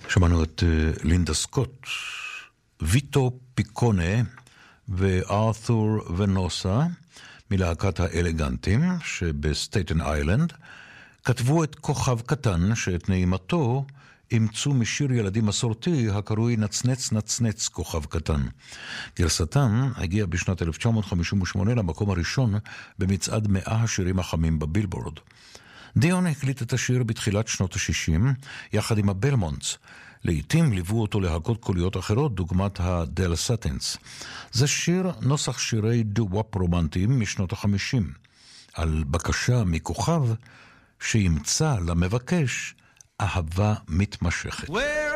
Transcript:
שמענו את לינדה סקוט, ויטו פיקונה וארתור ונוסה מלהקת האלגנטים שבסטייטן איילנד כתבו את כוכב קטן שאת נעימתו אימצו משיר ילדים מסורתי הקרוי נצנץ נצנץ כוכב קטן. גרסתם הגיעה בשנת 1958 למקום הראשון במצעד 100 השירים החמים בבילבורד. דיון הקליט את השיר בתחילת שנות ה-60 יחד עם הבלמונטס. לעתים ליוו אותו להקות קוליות אחרות דוגמת הדל סטנס. זה שיר נוסח שירי דו-וופ רומנטיים משנות ה-50 על בקשה מכוכב שימצא למבקש אהבה מתמשכת.